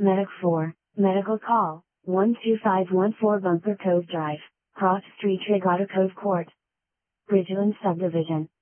Medic 4, Medical Call, 12514 Bunker Cove Drive, Cross Street, Regatta Cove Court. Bridgeland Subdivision.